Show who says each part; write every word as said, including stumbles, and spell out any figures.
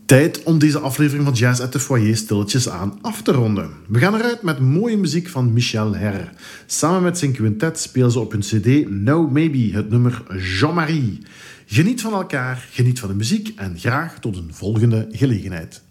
Speaker 1: Tijd om deze aflevering van Jazz at the Foyer stilletjes aan af te ronden. We gaan eruit met mooie muziek van Michel Herr. Samen met zijn quintet spelen ze op hun cd No Maybe het nummer Jean-Marie. Geniet van elkaar, geniet van de muziek en graag tot een volgende gelegenheid.